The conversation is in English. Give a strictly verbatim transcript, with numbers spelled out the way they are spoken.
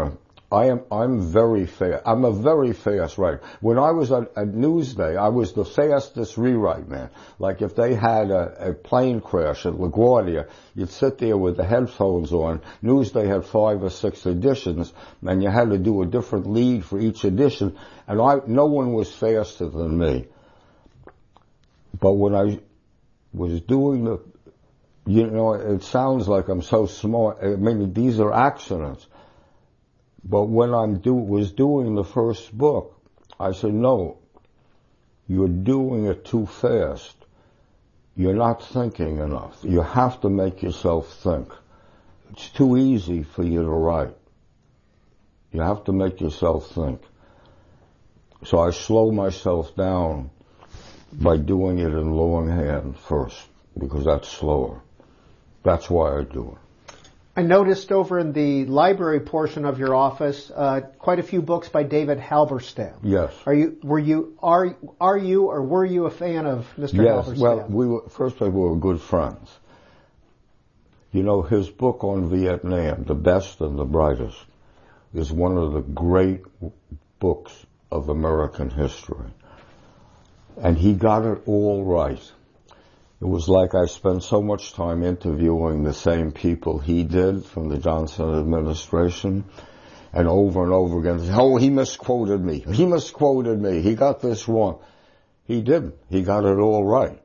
uh, I am, I'm very fast. I'm a very fast writer. When I was at, at Newsday, I was the fastest rewrite man. Like if they had a, a plane crash at LaGuardia, you'd sit there with the headphones on. Newsday had five or six editions, and you had to do a different lead for each edition, and I, no one was faster than me. But when I was doing the, you know, it sounds like I'm so smart. I mean, these are accidents. But when I do, was doing the first book, I said, no, you're doing it too fast. You're not thinking enough. You have to make yourself think. It's too easy for you to write. You have to make yourself think. So I slow myself down by doing it in longhand first, because that's slower. That's why I do it. I noticed over in the library portion of your office uh, quite a few books by David Halberstam. Yes. Are you were you are are you or were you a fan of Mister Yes. Halberstam? Well, we were first of all we were good friends. You know, his book on Vietnam, The Best and the Brightest, is one of the great books of American history, and he got it all right. It was like I spent so much time interviewing the same people he did from the Johnson administration, and over and over again, oh, he misquoted me. He misquoted me. He got this wrong. He didn't. He got it all right.